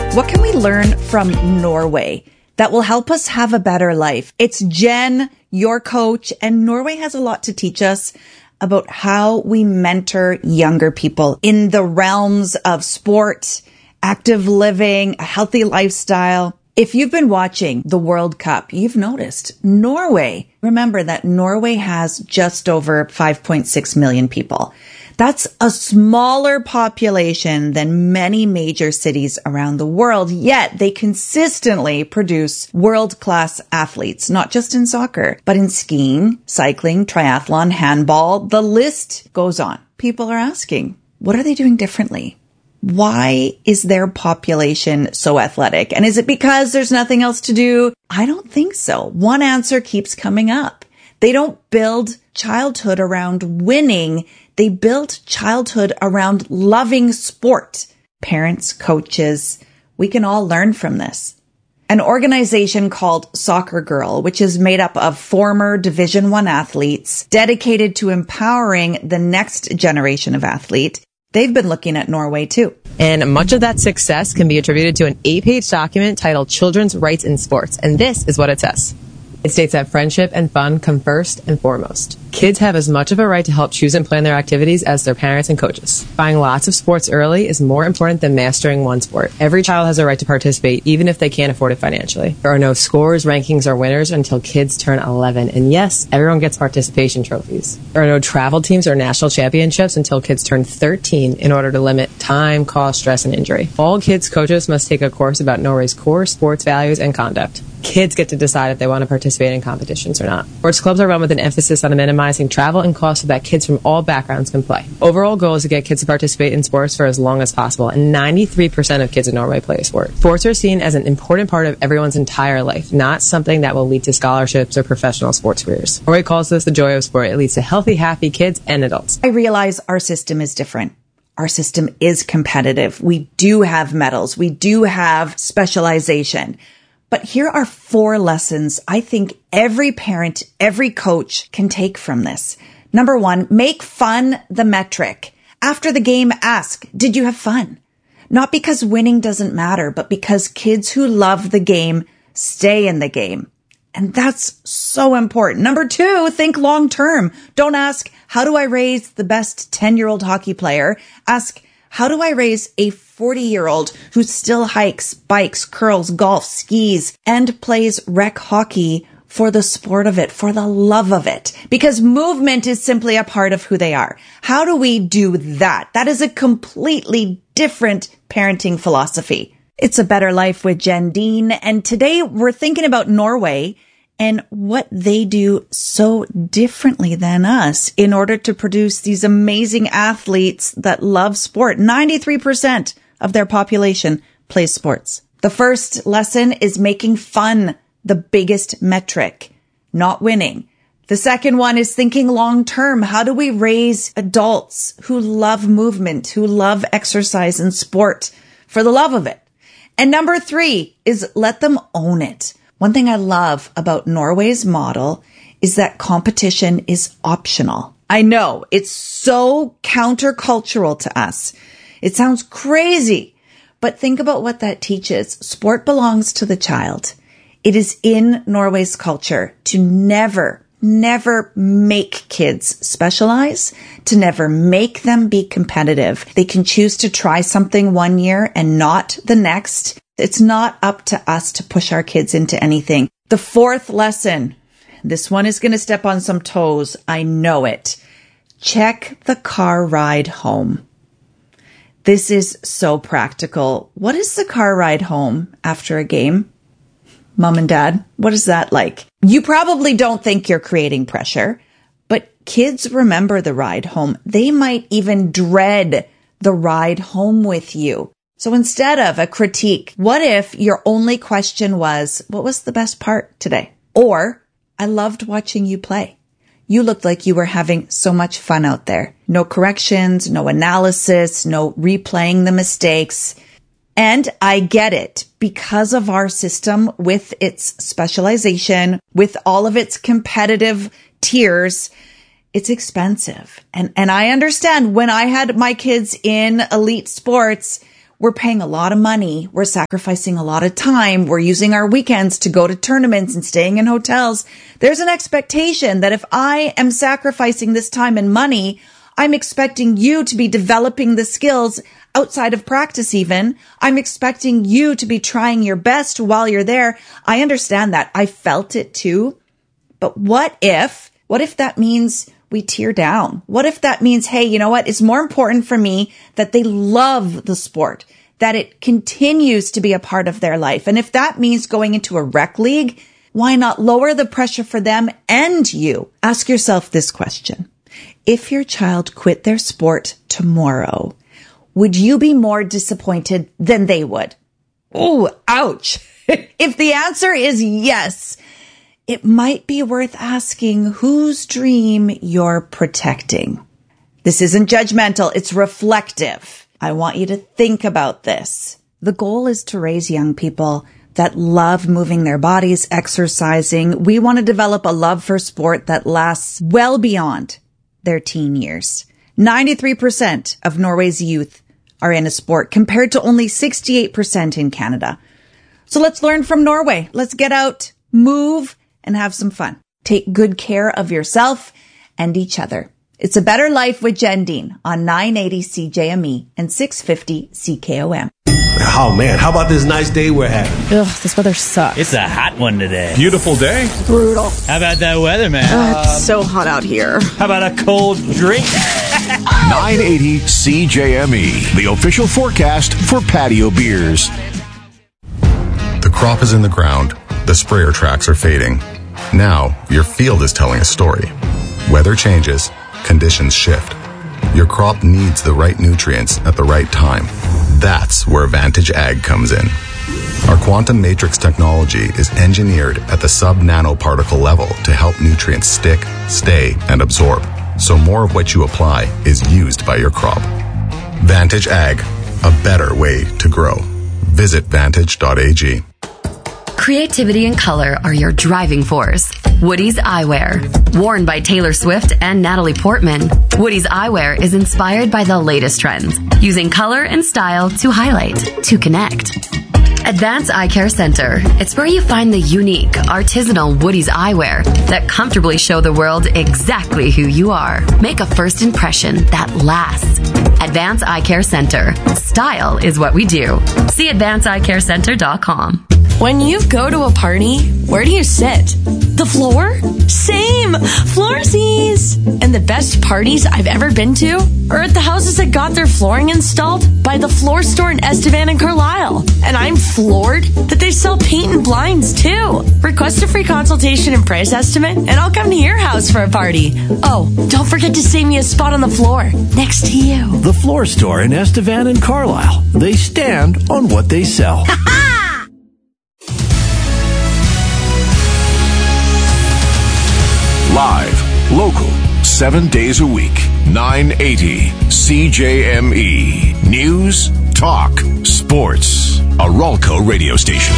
What can we learn from Norway that will help us have a better life? It's Jen, your coach, and Norway has a lot to teach us about how we mentor younger people in the realms of sport, active living, a healthy lifestyle. If you've been watching the World Cup, you've noticed Norway. Remember that Norway has just over 5.6 million people. That's a smaller population than many major cities around the world, yet they consistently produce world-class athletes, not just in soccer, but in skiing, cycling, triathlon, handball. The list goes on. People are asking, what are they doing differently? Why is their population so athletic? And is it because there's nothing else to do? I don't think so. One answer keeps coming up. They don't build childhood around winning. They build childhood around loving sport. Parents, coaches, we can all learn from this. An organization called Soccer Girl, which is made up of former Division I athletes dedicated to empowering the next generation of athletes. They've been looking at Norway too. And much of that success can be attributed to an 8-page document titled Children's Rights in Sports. And this is what it says. It states that friendship and fun come first and foremost. Kids have as much of a right to help choose and plan their activities as their parents and coaches. Buying lots of sports early is more important than mastering one sport. Every child has a right to participate, even if they can't afford it financially. There are no scores, rankings, or winners until kids turn 11. And yes, everyone gets participation trophies. There are no travel teams or national championships until kids turn 13 in order to limit time, cost, stress, and injury. All kids' coaches must take a course about Norway's core sports values and conduct. Kids get to decide if they want to participate in competitions or not. Sports clubs are run with an emphasis on minimizing travel and cost so that kids from all backgrounds can play. Overall goal is to get kids to participate in sports for as long as possible, and 93% of kids in Norway play a sport. Sports are seen as an important part of everyone's entire life, not something that will lead to scholarships or professional sports careers. Norway calls this the joy of sport. It leads to healthy, happy kids and adults. I realize our system is different. Our system is competitive. We do have medals. We do have specialization. But here are 4 lessons I think every parent, every coach can take from this. Number 1, make fun the metric. After the game, ask, did you have fun? Not because winning doesn't matter, but because kids who love the game stay in the game. And that's so important. Number 2, think long term. Don't ask, how do I raise the best 10-year-old hockey player? Ask, how do I raise a 40-year-old who still hikes, bikes, curls, golf, skis, and plays rec hockey for the sport of it, for the love of it? Because movement is simply a part of who they are. How do we do that? That is a completely different parenting philosophy. It's a Better Life with Jen Dean, and today we're thinking about Norway and what they do so differently than us in order to produce these amazing athletes that love sport. 93% of their population plays sports. The first lesson is making fun the biggest metric, not winning. The second one is thinking long term. How do we raise adults who love movement, who love exercise and sport for the love of it? And number 3 is let them own it. One thing I love about Norway's model is that competition is optional. I know it's so countercultural to us. It sounds crazy, but think about what that teaches. Sport belongs to the child. It is in Norway's culture to never make kids specialize, to never make them be competitive. They can choose to try something one year and not the next. It's not up to us to push our kids into anything. The 4th lesson, this one is going to step on some toes. I know it. Check the car ride home. This is so practical. What is the car ride home after a game? Mom and Dad, what is that like? You probably don't think you're creating pressure, but kids remember the ride home. They might even dread the ride home with you. So instead of a critique, what if your only question was, what was the best part today? Or, I loved watching you play. You looked like you were having so much fun out there. No corrections, no analysis, no replaying the mistakes. And I get it. Because of our system with its specialization, with all of its competitive tiers, it's expensive. And I understand when I had my kids in elite sports, we're paying a lot of money. We're sacrificing a lot of time. We're using our weekends to go to tournaments and staying in hotels. There's an expectation that if I am sacrificing this time and money, I'm expecting you to be developing the skills outside of practice even. I'm expecting you to be trying your best while you're there. I understand that. I felt it too. But what if that means we tear down? What if that means, hey, you know what? It's more important for me that they love the sport, that it continues to be a part of their life. And if that means going into a rec league, why not lower the pressure for them and you? Ask yourself this question. If your child quit their sport tomorrow, would you be more disappointed than they would? Oh, ouch. If the answer is yes, it might be worth asking whose dream you're protecting. This isn't judgmental. It's reflective. I want you to think about this. The goal is to raise young people that love moving their bodies, exercising. We want to develop a love for sport that lasts well beyond their teen years. 93% of Norway's youth are in a sport compared to only 68% in Canada. So let's learn from Norway. Let's get out, move, and have some fun. Take good care of yourself and each other. It's a better life with Jen Dean on 980 CJME and 650 CKOM. Oh man, how about this nice day we're having? Ugh, this weather sucks. It's a hot one today. Beautiful day. Brutal. How about that weather, man? It's so hot out here. How about a cold drink? 980 CJME, the official forecast for patio beers. The crop is in the ground. The sprayer tracks are fading. Now, your field is telling a story. Weather changes. Conditions shift. Your crop needs the right nutrients at the right time. That's where Vantage Ag comes in. Our quantum matrix technology is engineered at the sub-nanoparticle level to help nutrients stick, stay, and absorb, so more of what you apply is used by your crop. Vantage Ag, a better way to grow. Visit vantage.ag. Creativity and color are your driving force. Woody's Eyewear. Worn by Taylor Swift and Natalie Portman, Woody's Eyewear is inspired by the latest trends, using color and style to highlight, to connect. Advance Eye Care Center. It's where you find the unique, artisanal Woody's Eyewear that comfortably show the world exactly who you are. Make a first impression that lasts. Advance Eye Care Center. Style is what we do. See advanceeyecarecenter.com. When you go to a party, where do you sit? The floor? Same! Floorsies! And the best parties I've ever been to are at the houses that got their flooring installed by the Floor Store in Estevan and Carlisle. And I'm floored that they sell paint and blinds too. Request a free consultation and price estimate, and I'll come to your house for a party. Oh, don't forget to save me a spot on the floor next to you. The Floor Store in Estevan and Carlisle. They stand on what they sell. Live, local, 7 days a week, 980 CJME. News, talk, sports. A Ralco radio station.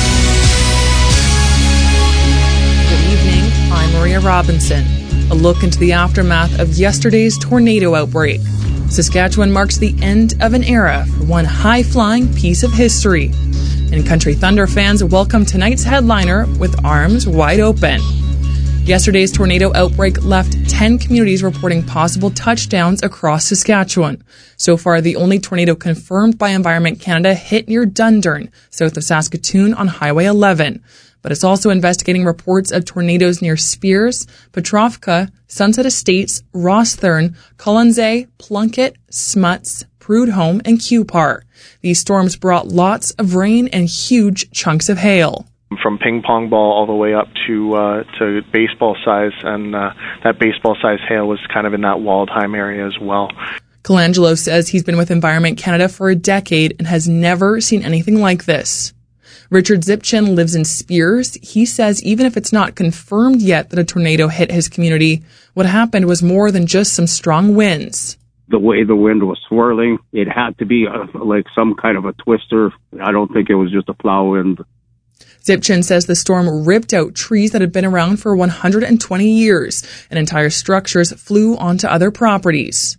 Good evening. I'm Maria Robinson. A look into the aftermath of yesterday's tornado outbreak. Saskatchewan marks the end of an era for one high-flying piece of history. And Country Thunder fans welcome tonight's headliner with arms wide open. Yesterday's tornado outbreak left 10 communities reporting possible touchdowns across Saskatchewan. So far, the only tornado confirmed by Environment Canada hit near Dundurn, south of Saskatoon on Highway 11. But it's also investigating reports of tornadoes near Spears, Petrovka, Sunset Estates, Rossthorn, Colonsay, Plunkett, Smuts, Prudhoe, and Cupar. These storms brought lots of rain and huge chunks of hail. From ping pong ball all the way up to baseball size, and that baseball size hail was kind of in that Waldheim area as well. Colangelo says he's been with Environment Canada for a decade and has never seen anything like this. Richard Zipchin lives in Spears. He says even if it's not confirmed yet that a tornado hit his community, what happened was more than just some strong winds. The way the wind was swirling, it had to be like some kind of a twister. I don't think it was just a plow wind. Zipchin says the storm ripped out trees that had been around for 120 years, and entire structures flew onto other properties.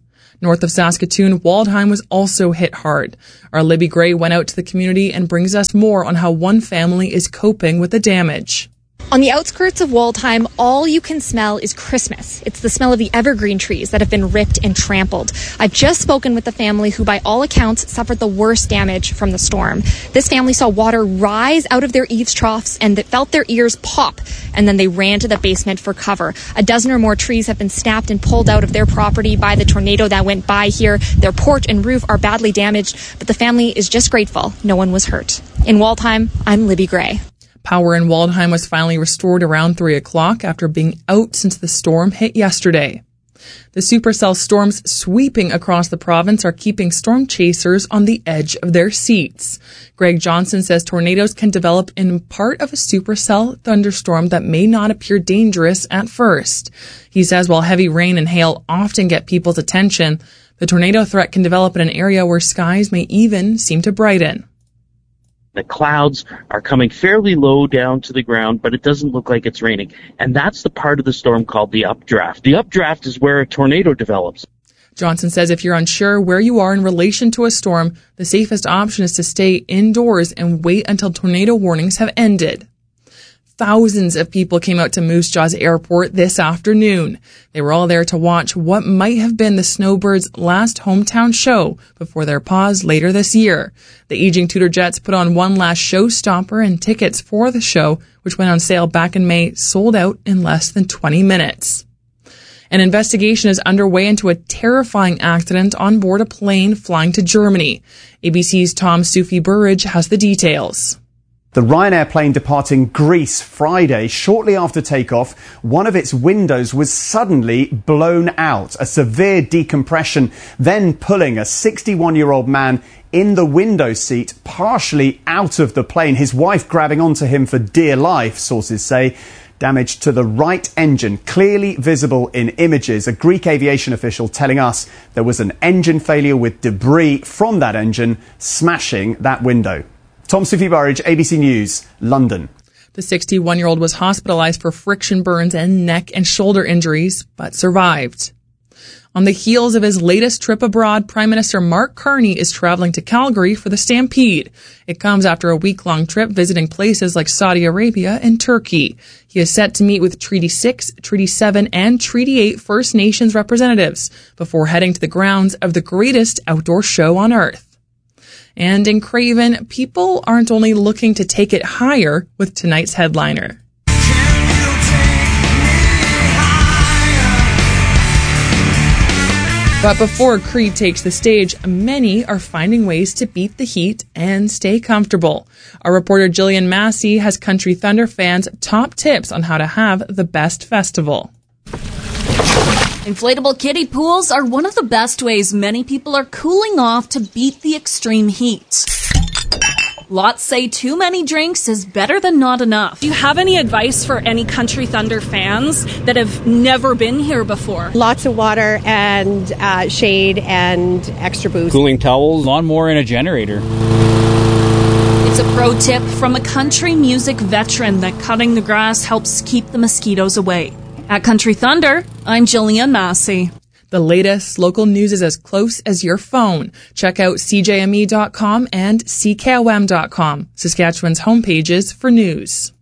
North of Saskatoon, Waldheim was also hit hard. Our Libby Gray went out to the community and brings us more on how one family is coping with the damage. On the outskirts of Waldheim, all you can smell is Christmas. It's the smell of the evergreen trees that have been ripped and trampled. I've just spoken with the family who, by all accounts, suffered the worst damage from the storm. This family saw water rise out of their eaves troughs and they felt their ears pop, and then they ran to the basement for cover. A dozen or more trees have been snapped and pulled out of their property by the tornado that went by here. Their porch and roof are badly damaged, but the family is just grateful no one was hurt. In Waldheim, I'm Libby Gray. Power in Waldheim was finally restored around 3 o'clock after being out since the storm hit yesterday. The supercell storms sweeping across the province are keeping storm chasers on the edge of their seats. Greg Johnson says tornadoes can develop in part of a supercell thunderstorm that may not appear dangerous at first. He says while heavy rain and hail often get people's attention, the tornado threat can develop in an area where skies may even seem to brighten. The clouds are coming fairly low down to the ground, but it doesn't look like it's raining. And that's the part of the storm called the updraft. The updraft is where a tornado develops. Johnson says if you're unsure where you are in relation to a storm, the safest option is to stay indoors and wait until tornado warnings have ended. Thousands of people came out to Moose Jaws Airport this afternoon. They were all there to watch what might have been the Snowbirds' last hometown show before their pause later this year. The aging Tudor Jets put on one last showstopper, and tickets for the show, which went on sale back in May, sold out in less than 20 minutes. An investigation is underway into a terrifying accident on board a plane flying to Germany. ABC's Tom Sufi-Burridge has the details. The Ryanair plane departing Greece Friday, shortly after takeoff, one of its windows was suddenly blown out. A severe decompression, then pulling a 61-year-old man in the window seat partially out of the plane. His wife grabbing onto him for dear life, sources say. Damage to the right engine, clearly visible in images. A Greek aviation official telling us there was an engine failure with debris from that engine smashing that window. Tom Sufi-Burridge, ABC News, London. The 61-year-old was hospitalized for friction burns and neck and shoulder injuries, but survived. On the heels of his latest trip abroad, Prime Minister Mark Carney is traveling to Calgary for the Stampede. It comes after a week-long trip visiting places like Saudi Arabia and Turkey. He is set to meet with Treaty 6, Treaty 7, and Treaty 8 First Nations representatives before heading to the grounds of the greatest outdoor show on Earth. And in Craven, people aren't only looking to take it higher with tonight's headliner. But before Creed takes the stage, many are finding ways to beat the heat and stay comfortable. Our reporter Jillian Massey has Country Thunder fans' top tips on how to have the best festival. Inflatable kiddie pools are one of the best ways many people are cooling off to beat the extreme heat. Lots say too many drinks is better than not enough. Do you have any advice for any Country Thunder fans that have never been here before? Lots of water and shade and extra booze. Cooling towels, lawnmower, and a generator. It's a pro tip from a country music veteran that cutting the grass helps keep the mosquitoes away. At Country Thunder, I'm Jillian Massey. The latest local news is as close as your phone. Check out CJME.com and CKOM.com, Saskatchewan's homepages for news.